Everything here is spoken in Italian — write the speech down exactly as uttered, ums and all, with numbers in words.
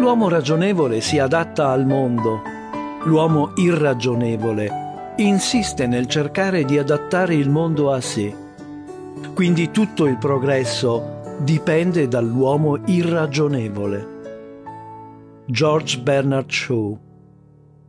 l'uomo ragionevole si adatta al mondo, l'uomo irragionevole insiste nel cercare di adattare il mondo a sé. Quindi tutto il progresso dipende dall'uomo irragionevole. George Bernard Shaw.